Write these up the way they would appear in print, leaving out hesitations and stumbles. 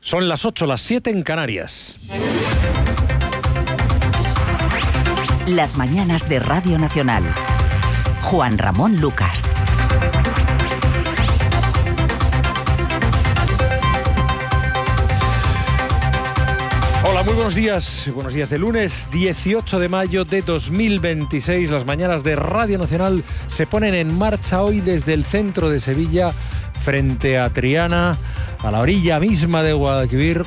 Son las 8, las 7 en Canarias. Las mañanas de Radio Nacional. Juan Ramón Lucas. Hola, muy buenos días. Buenos días de lunes 18 de mayo de 2026. Las mañanas de Radio Nacional se ponen en marcha hoy desde el centro de Sevilla, frente a Triana, a la orilla misma de Guadalquivir.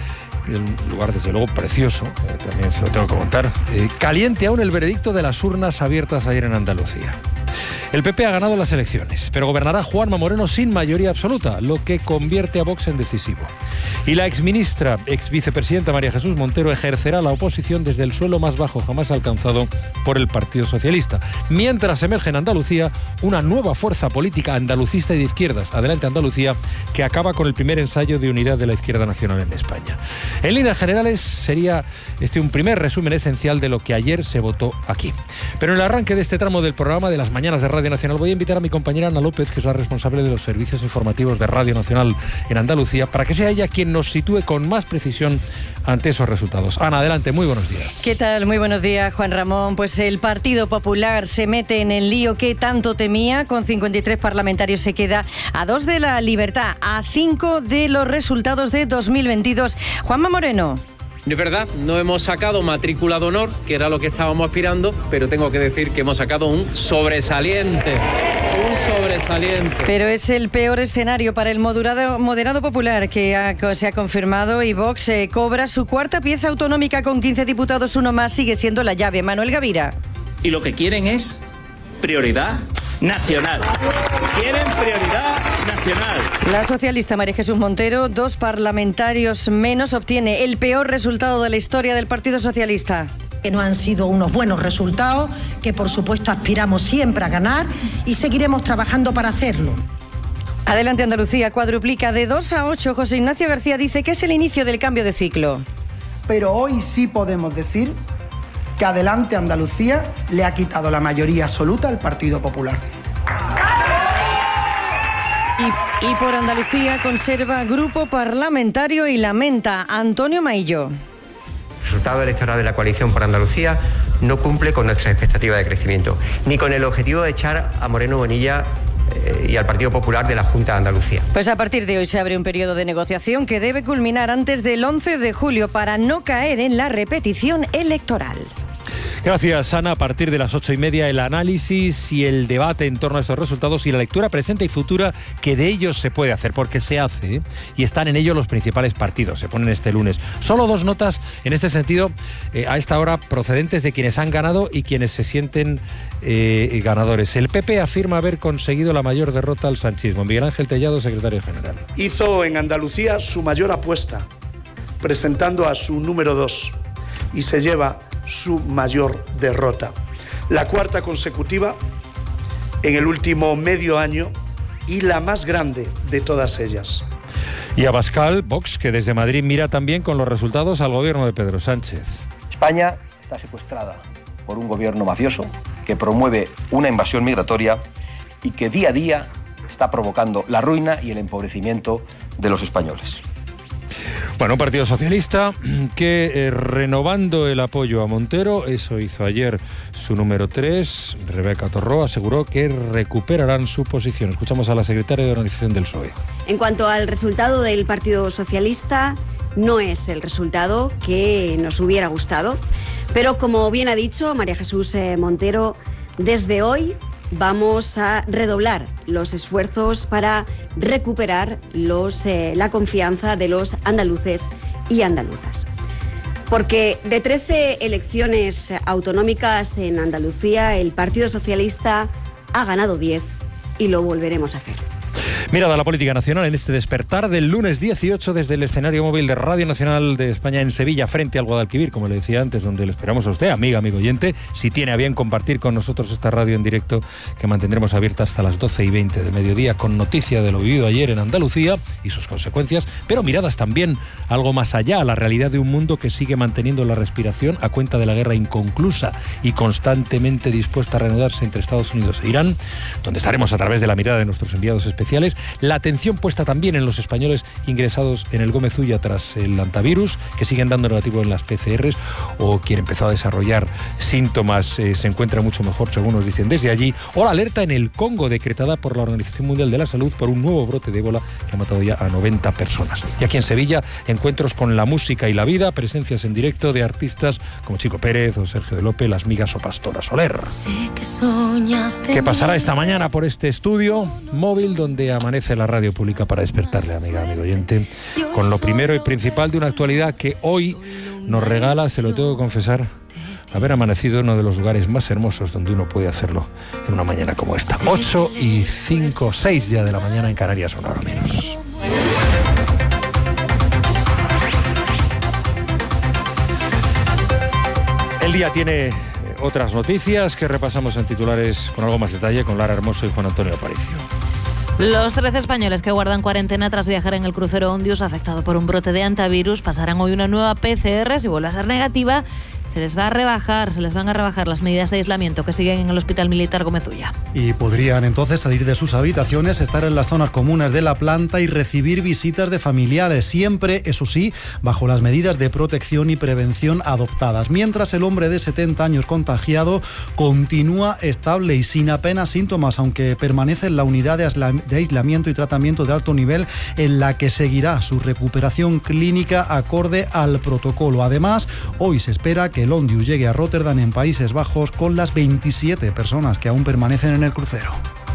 Un lugar, desde luego, precioso, también se lo tengo que contar. Caliente aún el veredicto de las urnas abiertas ayer en Andalucía. El PP ha ganado las elecciones, pero gobernará Juanma Moreno sin mayoría absoluta, lo que convierte a Vox en decisivo. Y la exministra, exvicepresidenta María Jesús Montero ejercerá la oposición desde el suelo más bajo jamás alcanzado por el Partido Socialista, mientras emerge en Andalucía una nueva fuerza política andalucista y de izquierdas, Adelante Andalucía, que acaba con el primer ensayo de unidad de la izquierda nacional en España. En líneas generales sería un primer resumen esencial de lo que ayer se votó aquí. Pero en el arranque de este tramo del programa de las mañanas de Radio Nacional voy a invitar a mi compañera Ana López, que es la responsable de los servicios informativos de Radio Nacional en Andalucía, para que sea ella quien nos sitúe con más precisión ante esos resultados. Ana, adelante, muy buenos días. ¿Qué tal? Muy buenos días, Juan Ramón. Pues el Partido Popular se mete en el lío que tanto temía. Con 53 parlamentarios se queda a 2 de la libertad, a 5 de los resultados de 2022. Juanma Moreno. Es verdad, no hemos sacado matrícula de honor, que era lo que estábamos aspirando, pero tengo que decir que hemos sacado un sobresaliente. Un sobresaliente. Pero es el peor escenario para el moderado popular que se ha confirmado, y Vox cobra su cuarta pieza autonómica con 15 diputados, uno más, sigue siendo la llave. Manuel Gavira. Y lo que quieren es prioridad nacional. Quieren prioridad nacional. La socialista María Jesús Montero, 2 parlamentarios menos, obtiene el peor resultado de la historia del Partido Socialista. Que no han sido unos buenos resultados, que por supuesto aspiramos siempre a ganar y seguiremos trabajando para hacerlo. Adelante Andalucía cuadruplica de 2 a 8. José Ignacio García dice que es el inicio del cambio de ciclo. Pero hoy sí podemos decir que Adelante Andalucía le ha quitado la mayoría absoluta al Partido Popular. Y por Andalucía conserva grupo parlamentario y lamenta Antonio Maillo. El resultado electoral de la coalición por Andalucía no cumple con nuestras expectativas de crecimiento, ni con el objetivo de echar a Moreno Bonilla y al Partido Popular de la Junta de Andalucía. Pues a partir de hoy se abre un periodo de negociación que debe culminar antes del 11 de julio para no caer en la repetición electoral. Gracias, Ana. A partir de las 8:30, el análisis y el debate en torno a estos resultados y la lectura presente y futura que de ellos se puede hacer, porque se hace, y están en ello los principales partidos. Se ponen este lunes. Solo 2 notas en este sentido, a esta hora, procedentes de quienes han ganado y quienes se sienten ganadores. El PP afirma haber conseguido la mayor derrota al sanchismo. Miguel Ángel Tellado, secretario general. Hizo en Andalucía su mayor apuesta, presentando a su número 2, y se lleva su mayor derrota. La 4ª consecutiva en el último medio año y la más grande de todas ellas. Y Abascal, Vox, que desde Madrid mira también con los resultados al gobierno de Pedro Sánchez. España está secuestrada por un gobierno mafioso que promueve una invasión migratoria y que día a día está provocando la ruina y el empobrecimiento de los españoles. Bueno, un Partido Socialista que renovando el apoyo a Montero, eso hizo ayer su número 3, Rebeca Torró, aseguró que recuperarán su posición. Escuchamos a la secretaria de Organización del PSOE. En cuanto al resultado del Partido Socialista, no es el resultado que nos hubiera gustado, pero como bien ha dicho María Jesús Montero, desde hoy vamos a redoblar los esfuerzos para recuperar la confianza de los andaluces y andaluzas. Porque de 13 elecciones autonómicas en Andalucía, el Partido Socialista ha ganado 10 y lo volveremos a hacer. Mirada a la política nacional en este despertar del lunes 18 desde el escenario móvil de Radio Nacional de España en Sevilla, frente al Guadalquivir, como le decía antes, donde le esperamos a usted, amigo oyente, si tiene a bien compartir con nosotros esta radio en directo que mantendremos abierta hasta las 12:20 del mediodía, con noticia de lo vivido ayer en Andalucía y sus consecuencias, pero miradas también algo más allá, a la realidad de un mundo que sigue manteniendo la respiración a cuenta de la guerra inconclusa y constantemente dispuesta a reanudarse entre Estados Unidos e Irán, donde estaremos a través de la mirada de nuestros enviados especiales, La atención puesta también en los españoles ingresados en el Gómez Ulla tras el antivirus, que siguen dando negativo en las PCRs, o quien empezó a desarrollar síntomas se encuentra mucho mejor, según nos dicen desde allí, o la alerta en el Congo decretada por la Organización Mundial de la Salud por un nuevo brote de ébola que ha matado ya a 90 personas. Y aquí en Sevilla, encuentros con la música y la vida, presencias en directo de artistas como Chico Pérez o Sergio de López, Las Migas o Pastora Soler. ¿Qué pasará esta mañana por este estudio móvil donde amanece la radio pública para despertarle, amigo oyente, con lo primero y principal de una actualidad que hoy nos regala, se lo tengo que confesar, haber amanecido en uno de los lugares más hermosos donde uno puede hacerlo en una mañana como esta. 8:05, 6 ya de la mañana en Canarias, una hora menos. El día tiene otras noticias que repasamos en titulares con algo más detalle con Lara Hermoso y Juan Antonio Aparicio. Los 13 españoles que guardan cuarentena tras viajar en el crucero Ondius afectado por un brote de antivirus pasarán hoy una nueva PCR. Si vuelve a ser negativa, se les van a rebajar las medidas de aislamiento que siguen en el Hospital Militar Gómez Ulla. Y podrían entonces salir de sus habitaciones, estar en las zonas comunes de la planta y recibir visitas de familiares, siempre, eso sí, bajo las medidas de protección y prevención adoptadas. Mientras el hombre de 70 años contagiado continúa estable y sin apenas síntomas, aunque permanece en la unidad de aislamiento y tratamiento de alto nivel, en la que seguirá su recuperación clínica acorde al protocolo. Además, hoy se espera que el Ondius llegue a Rotterdam, en Países Bajos, con las 27 personas que aún permanecen en el crucero.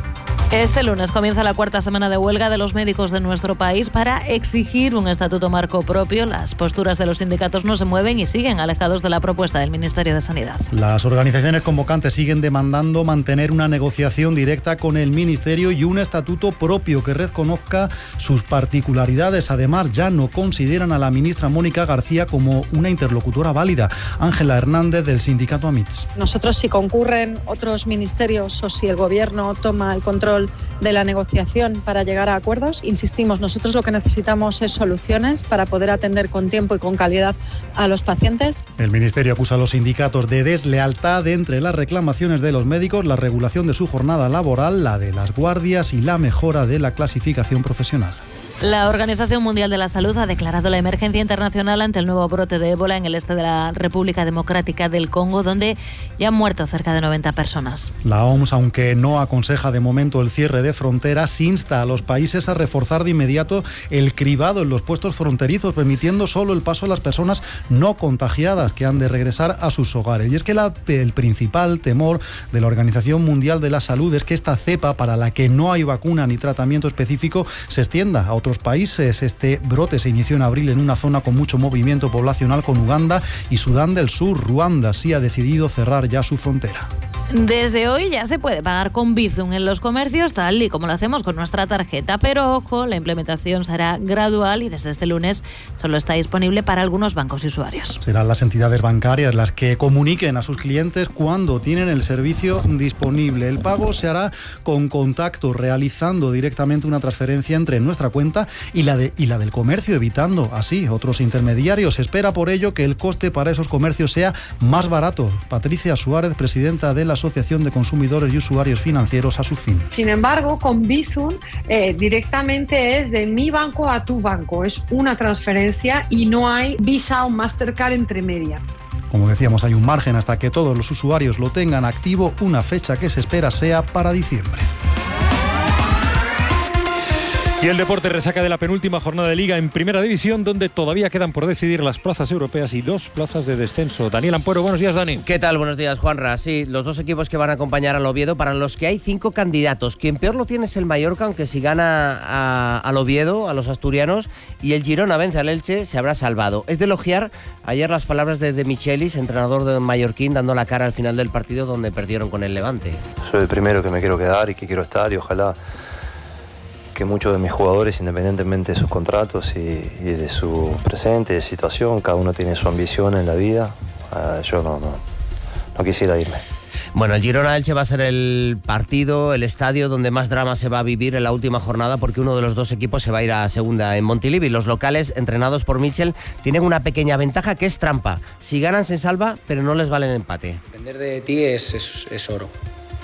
Este lunes comienza la cuarta semana de huelga de los médicos de nuestro país para exigir un estatuto marco propio. Las posturas de los sindicatos no se mueven y siguen alejados de la propuesta del Ministerio de Sanidad. Las organizaciones convocantes siguen demandando mantener una negociación directa con el Ministerio y un estatuto propio que reconozca sus particularidades. Además, ya no consideran a la ministra Mónica García como una interlocutora válida. Ángela Hernández, del sindicato AMITS. Nosotros, si concurren otros ministerios o si el Gobierno toma el control de la negociación para llegar a acuerdos, insistimos, nosotros lo que necesitamos es soluciones para poder atender con tiempo y con calidad a los pacientes. El Ministerio acusa a los sindicatos de deslealtad entre las reclamaciones de los médicos, la regulación de su jornada laboral, la de las guardias y la mejora de la clasificación profesional. La Organización Mundial de la Salud ha declarado la emergencia internacional ante el nuevo brote de ébola en el este de la República Democrática del Congo, donde ya han muerto cerca de 90 personas. La OMS, aunque no aconseja de momento el cierre de fronteras, insta a los países a reforzar de inmediato el cribado en los puestos fronterizos, permitiendo solo el paso a las personas no contagiadas que han de regresar a sus hogares. Y es que el principal temor de la Organización Mundial de la Salud es que esta cepa, para la que no hay vacuna ni tratamiento específico, se extienda a otros países. Este brote se inició en abril en una zona con mucho movimiento poblacional con Uganda y Sudán del Sur. Ruanda sí ha decidido cerrar ya su frontera. Desde hoy ya se puede pagar con Bizum en los comercios, tal y como lo hacemos con nuestra tarjeta, pero ojo, la implementación será gradual y desde este lunes solo está disponible para algunos bancos y usuarios. Serán las entidades bancarias las que comuniquen a sus clientes cuando tienen el servicio disponible. El pago se hará con contacto, realizando directamente una transferencia entre nuestra cuenta y la del comercio, evitando así otros intermediarios. Se espera por ello que el coste para esos comercios sea más barato. Patricia Suárez, presidenta de la Asociación de Consumidores y Usuarios Financieros, ASUFIN. Sin embargo, con Bizum directamente es de mi banco a tu banco. Es una transferencia y no hay Visa o Mastercard entre media. Como decíamos, hay un margen hasta que todos los usuarios lo tengan activo, una fecha que se espera sea para diciembre. Y el deporte resaca de la penúltima jornada de Liga en Primera División, donde todavía quedan por decidir las plazas europeas y 2 plazas de descenso. Daniel Ampuero, buenos días, Dani. ¿Qué tal? Buenos días, Juanra. Sí, los dos equipos que van a acompañar al Oviedo, para los que hay 5 candidatos. Quien peor lo tiene es el Mallorca, aunque si gana al Oviedo, a los asturianos, y el Girona vence al Elche, se habrá salvado. Es de elogiar ayer las palabras de Michelis, entrenador del mallorquín, dando la cara al final del partido donde perdieron con el Levante. Soy el primero que me quiero quedar y que quiero estar, y ojalá que muchos de mis jugadores, independientemente de sus contratos y de su presente, de situación, cada uno tiene su ambición en la vida. Yo no quisiera irme. Bueno, el Girona-Elche va a ser el partido, el estadio donde más drama se va a vivir en la última jornada, porque uno de los dos equipos se va a ir a segunda en Montilivi. Los locales, entrenados por Michel, tienen una pequeña ventaja que es trampa. Si ganan se salva, pero no les vale el empate. Depender de ti es oro.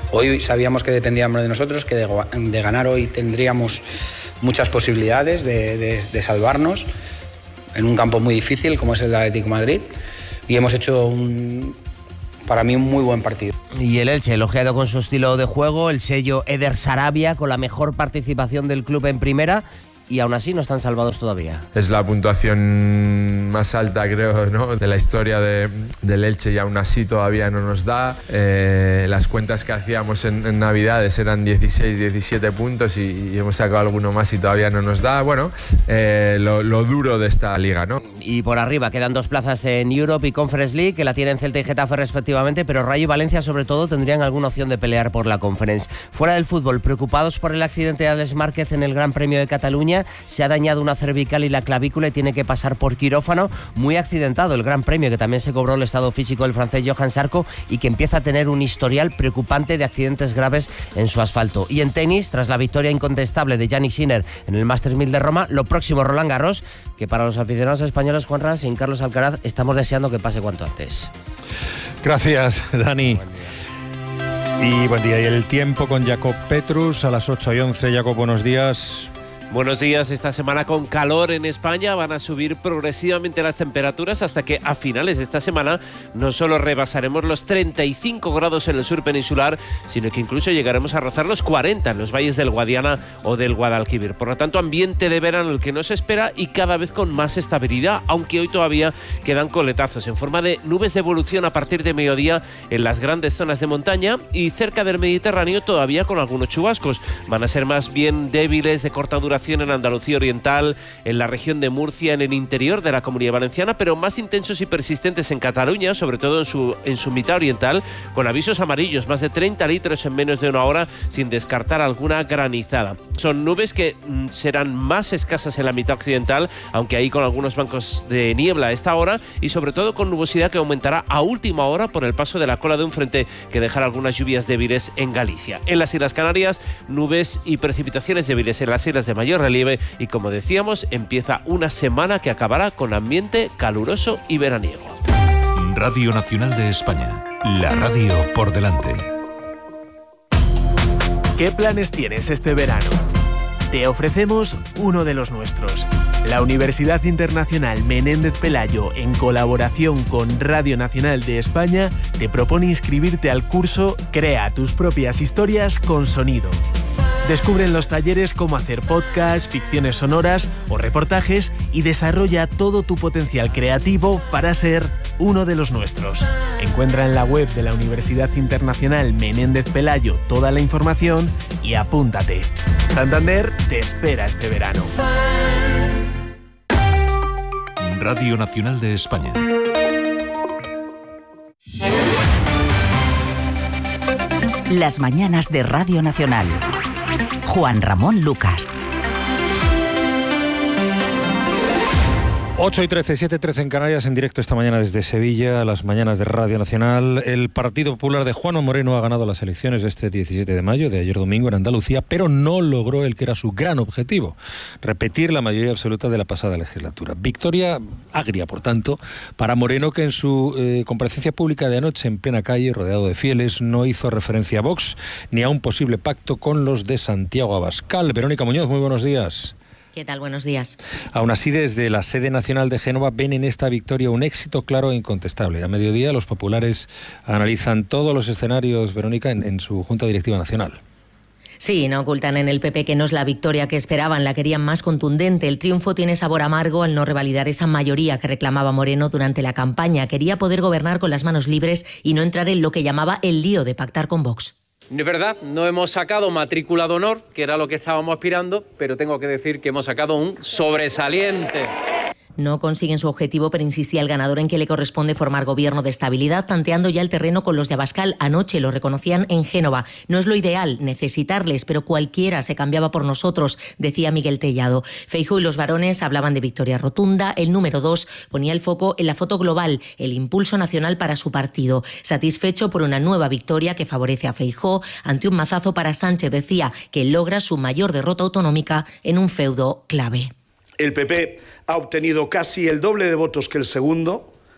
Hoy sabíamos que dependíamos de nosotros, que de ganar hoy tendríamos muchas posibilidades de salvarnos en un campo muy difícil como es el de Atlético de Madrid, y hemos hecho para mí un muy buen partido. Y el Elche, elogiado con su estilo de juego, el sello Eder Sarabia, con la mejor participación del club en primera, y aún así no están salvados todavía. Es la puntuación más alta, creo, ¿no?, de la historia del Elche, y aún así todavía no nos da. Las cuentas que hacíamos en Navidades eran 16, 17 puntos y hemos sacado alguno más y todavía no nos da. Bueno, lo duro de esta liga, ¿no? Y por arriba quedan 2 plazas en Europe y Conference League, que la tienen Celta y Getafe respectivamente, pero Rayo y Valencia sobre todo tendrían alguna opción de pelear por la Conference. Fuera del fútbol, preocupados por el accidente de Alex Márquez en el Gran Premio de Cataluña. Se ha dañado una cervical y la clavícula y tiene que pasar por quirófano. Muy accidentado el Gran Premio, que también se cobró el estado físico del francés Johan Zarco y que empieza a tener un historial preocupante de accidentes graves en su asfalto. Y en tenis, tras la victoria incontestable de Jannik Sinner en el Masters 1000 de Roma, lo próximo Roland Garros, que para los aficionados españoles, Juanra, sin Carlos Alcaraz, estamos deseando que pase cuanto antes. Gracias, Dani. Y buen día. Y el tiempo con Jacob Petrus a las 8:11. Jacob, buenos días. Buenos días. Esta semana con calor en España van a subir progresivamente las temperaturas hasta que a finales de esta semana no solo rebasaremos los 35 grados en el sur peninsular, sino que incluso llegaremos a rozar los 40 en los valles del Guadiana o del Guadalquivir. Por lo tanto, ambiente de verano el que nos espera y cada vez con más estabilidad, aunque hoy todavía quedan coletazos en forma de nubes de evolución a partir de mediodía en las grandes zonas de montaña y cerca del Mediterráneo todavía con algunos chubascos. Van a ser más bien débiles, de corta duración en Andalucía Oriental, en la región de Murcia, en el interior de la Comunidad Valenciana, pero más intensos y persistentes en Cataluña, sobre todo en su mitad oriental, con avisos amarillos, más de 30 litros en menos de una hora, sin descartar alguna granizada. Son nubes que serán más escasas en la mitad occidental, aunque ahí con algunos bancos de niebla a esta hora, y sobre todo con nubosidad que aumentará a última hora por el paso de la cola de un frente que dejará algunas lluvias débiles en Galicia. En las Islas Canarias, nubes y precipitaciones débiles en las islas de mayor relieve y, como decíamos, empieza una semana que acabará con ambiente caluroso y veraniego. Radio Nacional de España, la radio por delante. ¿Qué planes tienes este verano? Te ofrecemos uno de los nuestros. La Universidad Internacional Menéndez Pelayo, en colaboración con Radio Nacional de España, te propone inscribirte al curso Crea tus propias historias con sonido. Descubre en los talleres cómo hacer podcasts, ficciones sonoras o reportajes y desarrolla todo tu potencial creativo para ser uno de los nuestros. Encuentra en la web de la Universidad Internacional Menéndez Pelayo toda la información y apúntate. Santander te espera este verano. Radio Nacional de España. Las mañanas de Radio Nacional. Juan Ramón Lucas. 8:13, 7:13 en Canarias, en directo esta mañana desde Sevilla, las mañanas de Radio Nacional. El Partido Popular de Juanma Moreno ha ganado las elecciones de este 17 de mayo, de ayer domingo, en Andalucía, pero no logró el que era su gran objetivo, repetir la mayoría absoluta de la pasada legislatura. Victoria agria, por tanto, para Moreno, que en su comparecencia pública de anoche en plena calle, rodeado de fieles, no hizo referencia a Vox ni a un posible pacto con los de Santiago Abascal. Verónica Muñoz, muy buenos días. ¿Qué tal? Buenos días. Aún así, desde la sede nacional de Génova ven en esta victoria un éxito claro e incontestable. A mediodía, los populares analizan todos los escenarios, Verónica, en su Junta Directiva Nacional. Sí, no ocultan en el PP que no es la victoria que esperaban, la querían más contundente. El triunfo tiene sabor amargo al no revalidar esa mayoría que reclamaba Moreno durante la campaña. Quería poder gobernar con las manos libres y no entrar en lo que llamaba el lío de pactar con Vox. Es verdad, no hemos sacado matrícula de honor, que era lo que estábamos aspirando, pero tengo que decir que hemos sacado un sobresaliente. No consiguen su objetivo, pero insistía el ganador en que le corresponde formar gobierno de estabilidad, tanteando ya el terreno con los de Abascal. Anoche lo reconocían en Génova. No es lo ideal necesitarles, pero cualquiera se cambiaba por nosotros, decía Miguel Tellado. Feijóo y los varones hablaban de victoria rotunda. El número 2 ponía el foco en la foto global, el impulso nacional para su partido. Satisfecho por una nueva victoria que favorece a Feijóo ante un mazazo para Sánchez, decía que logra su mayor derrota autonómica en un feudo clave. El PP ha obtenido casi el doble de votos que el segundo,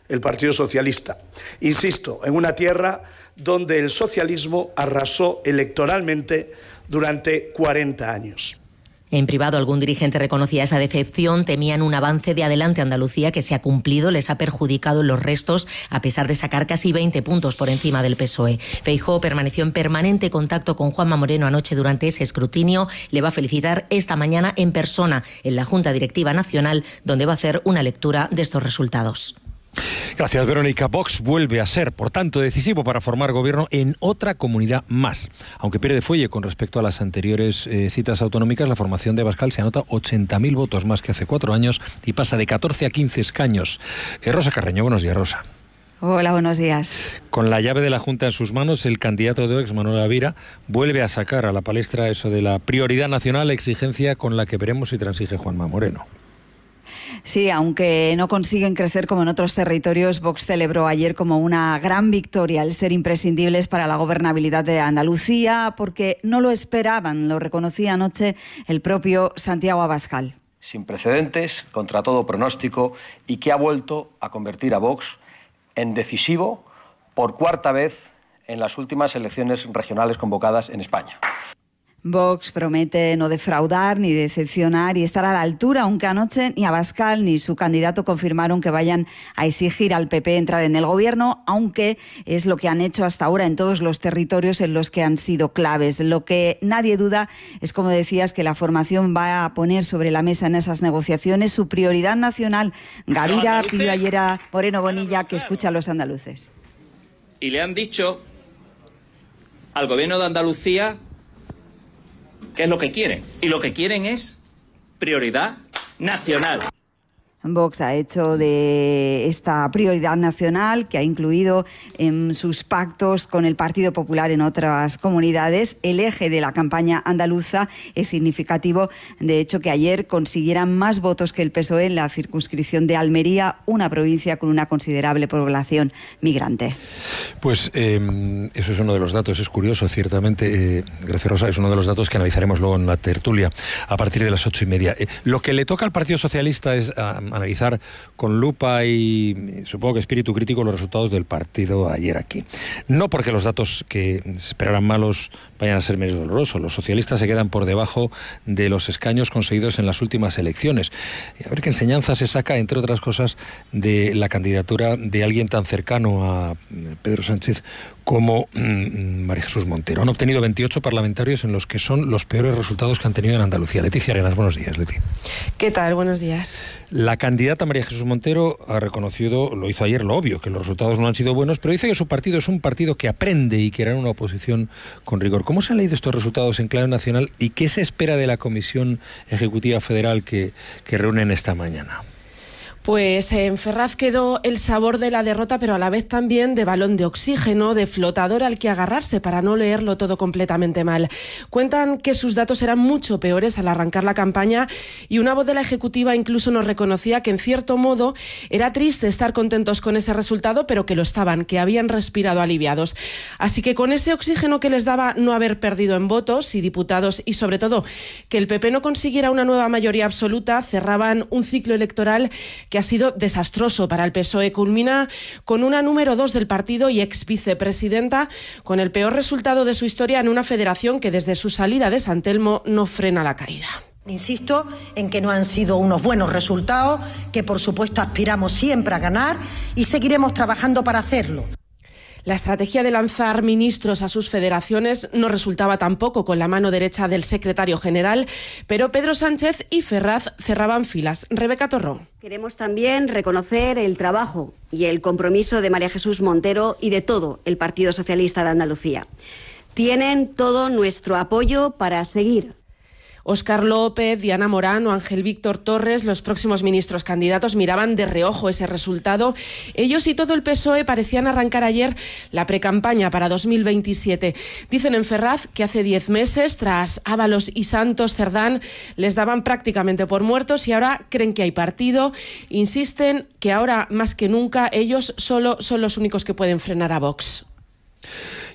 el Partido Socialista. Insisto, en una tierra donde el socialismo arrasó electoralmente durante 40 años. En privado, algún dirigente reconocía esa decepción, temían un avance de Adelante Andalucía que se ha cumplido, les ha perjudicado en los restos, a pesar de sacar casi 20 puntos por encima del PSOE. Feijóo permaneció en permanente contacto con Juanma Moreno anoche durante ese escrutinio. Le va a felicitar esta mañana en persona en la Junta Directiva Nacional, donde va a hacer una lectura de estos resultados. Gracias, Verónica. Vox vuelve a ser, por tanto, decisivo para formar gobierno en otra comunidad más. Aunque pierde fuelle con respecto a las anteriores citas autonómicas, la formación de Abascal se anota 80.000 votos más que hace 4 años y pasa de 14 a 15 escaños. Rosa Carreño, buenos días, Rosa. Hola, buenos días. Con la llave de la Junta en sus manos, el candidato de Vox, Manuel Gavira, vuelve a sacar a la palestra eso de la prioridad nacional, exigencia con la que veremos si transige Juanma Moreno. Sí, aunque no consiguen crecer como en otros territorios, Vox celebró ayer como una gran victoria el ser imprescindibles para la gobernabilidad de Andalucía, porque no lo esperaban, lo reconocía anoche el propio Santiago Abascal. Sin precedentes, contra todo pronóstico, y que ha vuelto a convertir a Vox en decisivo por 4ª vez en las últimas elecciones regionales convocadas en España. Vox promete no defraudar ni decepcionar y estar a la altura, aunque anoche ni Abascal ni su candidato confirmaron que vayan a exigir al PP entrar en el gobierno, aunque es lo que han hecho hasta ahora en todos los territorios en los que han sido claves. Lo que nadie duda es, como decías, que la formación va a poner sobre la mesa en esas negociaciones su prioridad nacional. Gavira pidió ayer a Moreno Bonilla que escuche a los andaluces. Y le han dicho al gobierno de Andalucía ¿qué es lo que quieren? Y lo que quieren es prioridad nacional. Vox ha hecho de esta prioridad nacional, que ha incluido en sus pactos con el Partido Popular en otras comunidades, el eje de la campaña andaluza. Es significativo, de hecho, que ayer consiguieran más votos que el PSOE en la circunscripción de Almería, una provincia con una considerable población migrante. Pues eso es uno de los datos, es curioso, ciertamente, gracias Rosa, es uno de los datos que analizaremos luego en la tertulia a partir de las 8:30. Lo que le toca al Partido Socialista es analizar con lupa y supongo que espíritu crítico los resultados del partido ayer aquí. No porque los datos que se esperaran malos vayan a ser menos dolorosos. Los socialistas se quedan por debajo de los escaños conseguidos en las últimas elecciones. Y a ver qué enseñanza se saca, entre otras cosas, de la candidatura de alguien tan cercano a Pedro Sánchez como María Jesús Montero. Han obtenido 28 parlamentarios en los que son los peores resultados que han tenido en Andalucía. Leticia Arenas, buenos días, Leti. ¿Qué tal? Buenos días. La candidata María Jesús Montero ha reconocido, lo hizo ayer, lo obvio, que los resultados no han sido buenos, pero dice que su partido es un partido que aprende y que hará una oposición con rigor. ¿Cómo se han leído estos resultados en clave nacional y qué se espera de la Comisión Ejecutiva Federal que reúnen esta mañana? Pues en Ferraz quedó el sabor de la derrota, pero a la vez también de balón de oxígeno, de flotador al que agarrarse para no leerlo todo completamente mal. Cuentan que sus datos eran mucho peores al arrancar la campaña y una voz de la Ejecutiva incluso nos reconocía que en cierto modo era triste estar contentos con ese resultado, pero que lo estaban, que habían respirado aliviados. Así que con ese oxígeno que les daba no haber perdido en votos y diputados y sobre todo que el PP no consiguiera una nueva mayoría absoluta, cerraban un ciclo electoral que ha sido desastroso para el PSOE. Culmina con una número 2 del partido y ex vicepresidenta con el peor resultado de su historia en una federación que desde su salida de San Telmo no frena la caída. Insisto en que no han sido unos buenos resultados, que por supuesto aspiramos siempre a ganar y seguiremos trabajando para hacerlo. La estrategia de lanzar ministros a sus federaciones no resultaba tampoco con la mano derecha del secretario general, pero Pedro Sánchez y Ferraz cerraban filas. Rebeca Torró. Queremos también reconocer el trabajo y el compromiso de María Jesús Montero y de todo el Partido Socialista de Andalucía. Tienen todo nuestro apoyo para seguir. Óscar López, Diana Morán o Ángel Víctor Torres, los próximos ministros candidatos, miraban de reojo ese resultado. Ellos y todo el PSOE parecían arrancar ayer la precampaña para 2027. Dicen en Ferraz que hace 10 meses, tras Ábalos y Santos Cerdán, les daban prácticamente por muertos y ahora creen que hay partido. Insisten que ahora, más que nunca, ellos solo son los únicos que pueden frenar a Vox.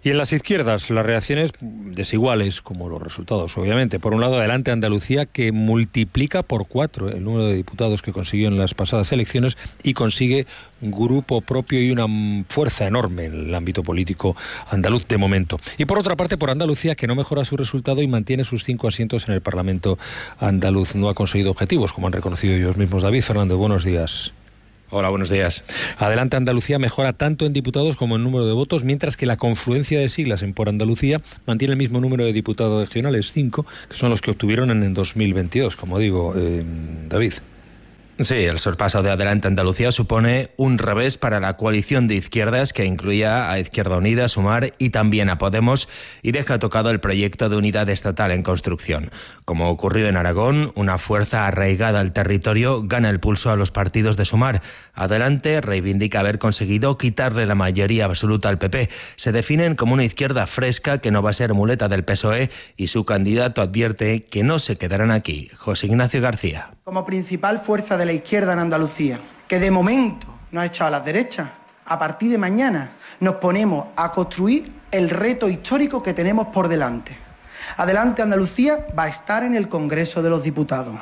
Y en las izquierdas, las reacciones desiguales, como los resultados, obviamente. Por un lado, Adelante Andalucía, que multiplica por 4 el número de diputados que consiguió en las pasadas elecciones y consigue un grupo propio y una fuerza enorme en el ámbito político andaluz de momento. Y por otra parte, por Andalucía, que no mejora su resultado y mantiene sus 5 asientos en el Parlamento andaluz. No ha conseguido objetivos, como han reconocido ellos mismos. David Fernández, buenos días. Hola, buenos días. Adelante Andalucía mejora tanto en diputados como en número de votos, mientras que la confluencia de siglas en Por Andalucía mantiene el mismo número de diputados regionales, 5, que son los que obtuvieron en 2022, como digo, David. Sí, el sorpaso de Adelante Andalucía supone un revés para la coalición de izquierdas que incluía a Izquierda Unida, Sumar y también a Podemos y deja tocado el proyecto de unidad estatal en construcción. Como ocurrió en Aragón, una fuerza arraigada al territorio gana el pulso a los partidos de Sumar. Adelante reivindica haber conseguido quitarle la mayoría absoluta al PP. Se definen como una izquierda fresca que no va a ser muleta del PSOE y su candidato advierte que no se quedarán aquí. José Ignacio García. Como principal fuerza de la izquierda en Andalucía, que de momento no ha echado a las derechas, a partir de mañana nos ponemos a construir el reto histórico que tenemos por delante. Adelante Andalucía va a estar en el Congreso de los Diputados.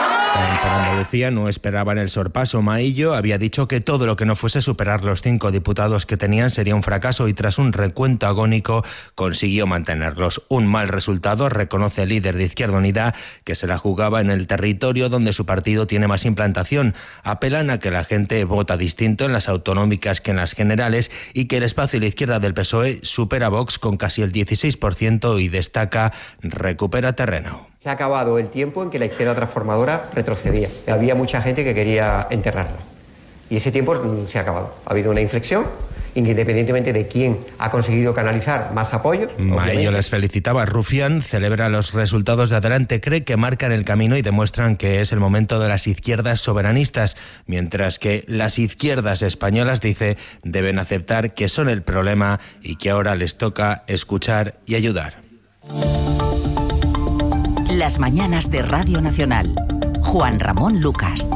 Por Andalucía no esperaban el sorpaso. Maillo había dicho que todo lo que no fuese superar los 5 diputados que tenían sería un fracaso y tras un recuento agónico consiguió mantenerlos. Un mal resultado, reconoce el líder de Izquierda Unida, que se la jugaba en el territorio donde su partido tiene más implantación. Apelan a que la gente vota distinto en las autonómicas que en las generales y que el espacio de la izquierda del PSOE supera a Vox con casi el 16% y destaca recupera terreno. Se ha acabado el tiempo en que la izquierda transformadora retrocedía. Había mucha gente que quería enterrarla. Y ese tiempo se ha acabado. Ha habido una inflexión, independientemente de quién ha conseguido canalizar más apoyos. Maillo les felicitaba. Rufián celebra los resultados de Adelante. Cree que marcan el camino y demuestran que es el momento de las izquierdas soberanistas, mientras que las izquierdas españolas, dice, deben aceptar que son el problema y que ahora les toca escuchar y ayudar. Las mañanas de Radio Nacional. Juan Ramón Lucas.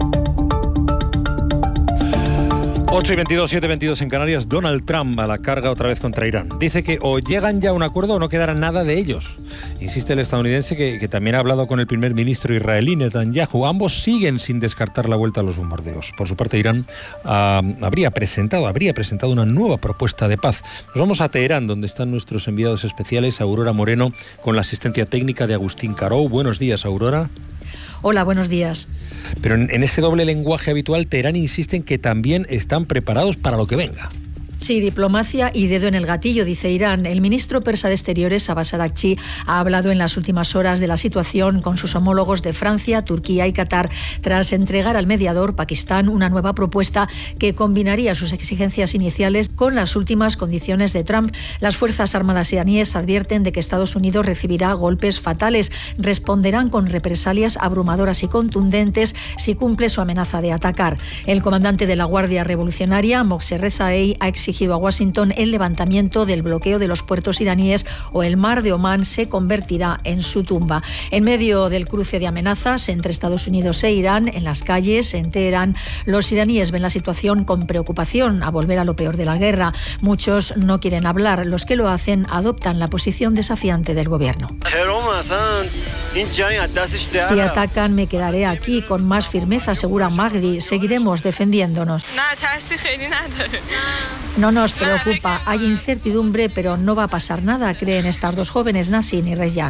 8:22, 7:22 en Canarias. Donald Trump a la carga otra vez contra Irán. Dice que o llegan ya a un acuerdo o no quedará nada de ellos. Insiste el estadounidense que también ha hablado con el primer ministro israelí, Netanyahu. Ambos siguen sin descartar la vuelta a los bombardeos. Por su parte, Irán habría presentado una nueva propuesta de paz. Nos vamos a Teherán, donde están nuestros enviados especiales, Aurora Moreno, con la asistencia técnica de Agustín Carou. Buenos días, Aurora. Hola, buenos días. Pero en ese doble lenguaje habitual, Teherán insiste en que también están preparados para lo que venga. Sí, diplomacia y dedo en el gatillo, dice Irán. El ministro persa de Exteriores, Abbas Araghchi, ha hablado en las últimas horas de la situación con sus homólogos de Francia, Turquía y Qatar, tras entregar al mediador, Pakistán, una nueva propuesta que combinaría sus exigencias iniciales con las últimas condiciones de Trump. Las Fuerzas Armadas iraníes advierten de que Estados Unidos recibirá golpes fatales. Responderán con represalias abrumadoras y contundentes si cumple su amenaza de atacar. El comandante de la Guardia Revolucionaria, Moqsed Rezaei, ha exigido a Washington el levantamiento del bloqueo de los puertos iraníes o el mar de Omán se convertirá en su tumba. En medio del cruce de amenazas entre Estados Unidos e Irán, en las calles, en Teherán, los iraníes ven la situación con preocupación, a volver a lo peor de la guerra. Muchos no quieren hablar, los que lo hacen adoptan la posición desafiante del gobierno. Si atacan, me quedaré aquí con más firmeza, asegura Mahdi. Seguiremos defendiéndonos. No nos preocupa, hay incertidumbre, pero no va a pasar nada, creen estas dos jóvenes, Nasrin y Reyyan.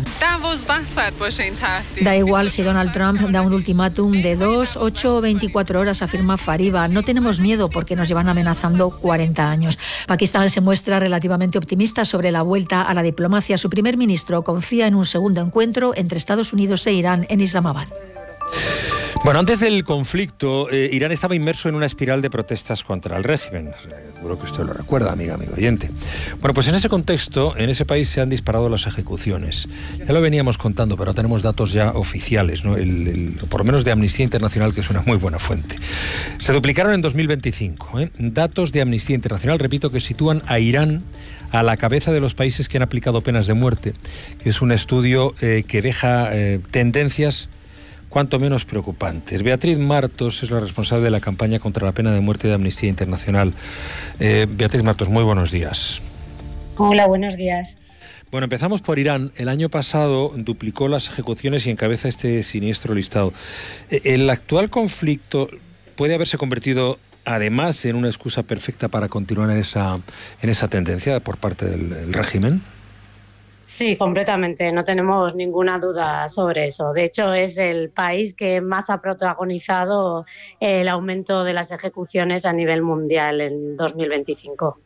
Da igual si Donald Trump da un ultimátum de 2, 8 o 24 horas, afirma Fariba. No tenemos miedo porque nos llevan amenazando 40 años. Pakistán se muestra relativamente optimista sobre la vuelta a la diplomacia. Su primer ministro confía en un segundo encuentro entre Estados Unidos e Irán en Islamabad. Bueno, antes del conflicto, Irán estaba inmerso en una espiral de protestas contra el régimen. Seguro que usted lo recuerda, amigo oyente. Bueno, pues en ese contexto, en ese país se han disparado las ejecuciones. Ya lo veníamos contando, pero tenemos datos ya oficiales, ¿no? Por lo menos de Amnistía Internacional, que es una muy buena fuente. Se duplicaron en 2025. Datos de Amnistía Internacional, repito, que sitúan a Irán a la cabeza de los países que han aplicado penas de muerte, que es un estudio que deja tendencias cuanto menos preocupantes. Beatriz Martos es la responsable de la campaña contra la pena de muerte de Amnistía Internacional. Beatriz Martos, muy buenos días. Hola, buenos días. Bueno, empezamos por Irán. El año pasado duplicó las ejecuciones y encabeza este siniestro listado. ¿El actual conflicto puede haberse convertido además en una excusa perfecta para continuar en esa tendencia por parte del régimen? Sí, completamente. No tenemos ninguna duda sobre eso. De hecho, es el país que más ha protagonizado el aumento de las ejecuciones a nivel mundial en 2025.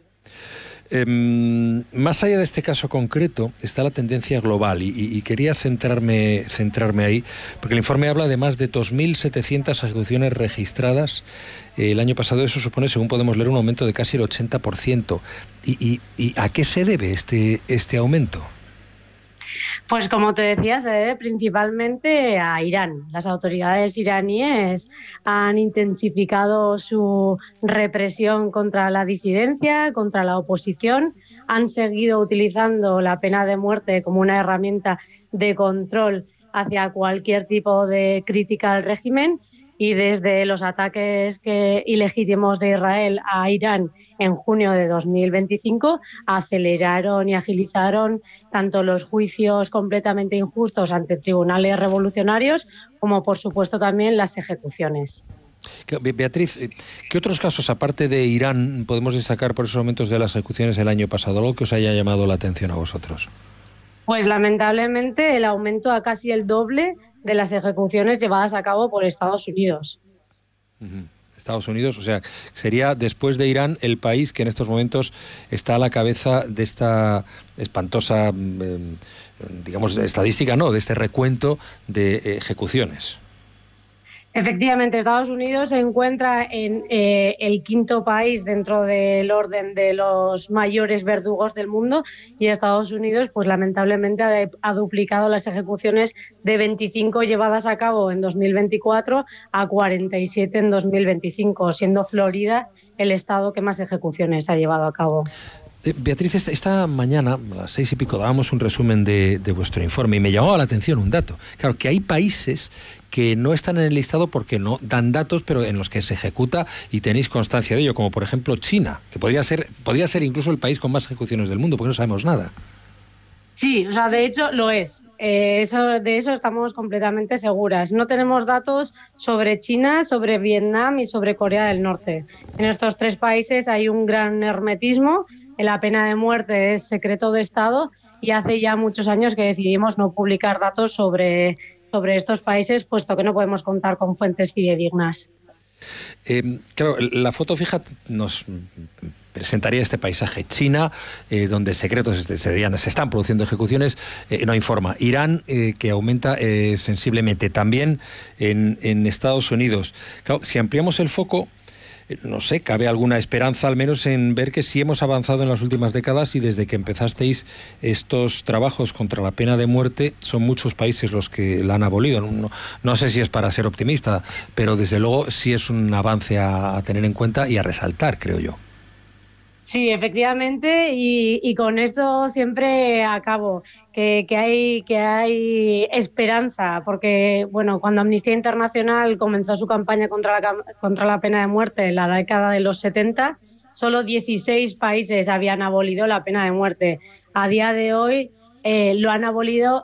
Más allá de este caso concreto está la tendencia global y quería centrarme ahí, porque el informe habla de más de 2.700 ejecuciones registradas el año pasado. Eso supone, según podemos leer, un aumento de casi el 80%. ¿Y a qué se debe este aumento? Pues como te decía, se debe principalmente a Irán. Las autoridades iraníes han intensificado su represión contra la disidencia, contra la oposición. Han seguido utilizando la pena de muerte como una herramienta de control hacia cualquier tipo de crítica al régimen. Y desde los ataques ilegítimos de Israel a Irán en junio de 2025 aceleraron y agilizaron tanto los juicios completamente injustos ante tribunales revolucionarios como, por supuesto, también las ejecuciones. Beatriz, ¿qué otros casos, aparte de Irán, podemos destacar por esos aumentos de las ejecuciones el año pasado? ¿Algo que os haya llamado la atención a vosotros? Pues lamentablemente el aumento a casi el doble de las ejecuciones llevadas a cabo por Estados Unidos. Estados Unidos, o sea, sería después de Irán el país que en estos momentos está a la cabeza de esta espantosa, digamos, estadística, no, de este recuento de ejecuciones. Efectivamente, Estados Unidos se encuentra en el quinto país dentro del orden de los mayores verdugos del mundo, y Estados Unidos, pues lamentablemente, ha duplicado las ejecuciones de 25 llevadas a cabo en 2024 a 47 en 2025, siendo Florida el estado que más ejecuciones ha llevado a cabo. Beatriz, esta mañana, a las 6 y pico, dábamos un resumen de vuestro informe y me llamaba la atención un dato. Claro, que hay países que no están en el listado porque no dan datos, pero en los que se ejecuta y tenéis constancia de ello, como por ejemplo China, que podría ser incluso el país con más ejecuciones del mundo, porque no sabemos nada. Sí, o sea, de hecho lo es. De eso estamos completamente seguras. No tenemos datos sobre China, sobre Vietnam y sobre Corea del Norte. En estos tres países hay un gran hermetismo. La pena de muerte es secreto de Estado y hace ya muchos años que decidimos no publicar datos sobre estos países, puesto que no podemos contar con fuentes fidedignas. Claro, la foto fija nos presentaría este paisaje. China, donde secretos se están produciendo ejecuciones, no informa. Irán, que aumenta sensiblemente. También en Estados Unidos. Claro, si ampliamos el foco, no sé, cabe alguna esperanza al menos en ver que sí hemos avanzado en las últimas décadas, y desde que empezasteis estos trabajos contra la pena de muerte son muchos países los que la han abolido. No sé si es para ser optimista, pero desde luego sí es un avance a tener en cuenta y a resaltar, creo yo. Sí, efectivamente, y con esto siempre acabo, que hay esperanza, porque bueno, cuando Amnistía Internacional comenzó su campaña contra la pena de muerte en la década de los 70, solo 16 países habían abolido la pena de muerte. A día de hoy lo han abolido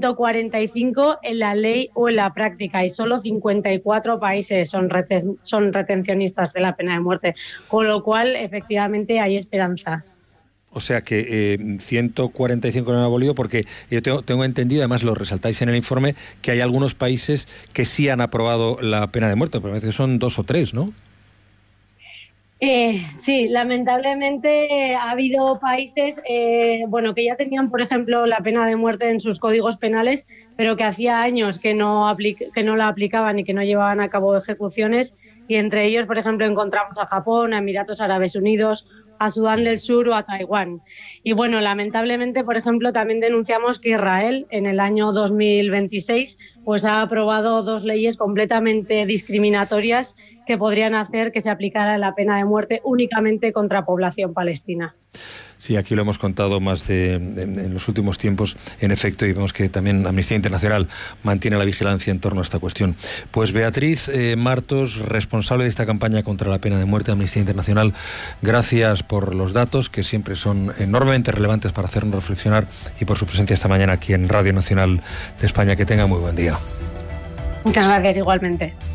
145 en la ley o en la práctica, y solo 54 países son retencionistas de la pena de muerte, con lo cual efectivamente hay esperanza. O sea que 145 lo han abolido, porque yo tengo entendido, además lo resaltáis en el informe, que hay algunos países que sí han aprobado la pena de muerte, pero a veces son 2 o 3, ¿no? Sí, lamentablemente ha habido países que ya tenían, por ejemplo, la pena de muerte en sus códigos penales, pero que hacía años que no la aplicaban y que no llevaban a cabo ejecuciones, y entre ellos, por ejemplo, encontramos a Japón, a Emiratos Árabes Unidos, a Sudán del Sur o a Taiwán. Y bueno, lamentablemente, por ejemplo, también denunciamos que Israel en el año 2026 pues ha aprobado 2 leyes completamente discriminatorias que podrían hacer que se aplicara la pena de muerte únicamente contra población palestina. Sí, aquí lo hemos contado más en los últimos tiempos, en efecto, y vemos que también Amnistía Internacional mantiene la vigilancia en torno a esta cuestión. Pues Beatriz Martos, responsable de esta campaña contra la pena de muerte de Amnistía Internacional, gracias por los datos, que siempre son enormemente relevantes para hacernos reflexionar, y por su presencia esta mañana aquí en Radio Nacional de España. Que tenga muy buen día. Muchas gracias, igualmente.